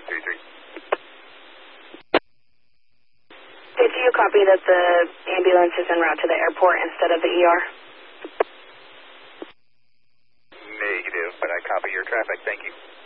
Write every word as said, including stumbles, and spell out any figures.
three three. Did you copy that the ambulance is en route to the airport instead of the E R? Negative, but I copy your traffic. Thank you.